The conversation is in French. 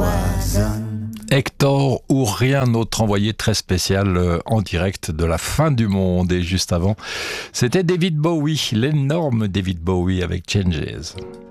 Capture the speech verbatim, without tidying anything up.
m'empoisonne. Hector ou rien autre, envoyé très spécial euh, en direct de la fin du monde. Et juste avant, c'était David Bowie, l'énorme David Bowie avec Changes.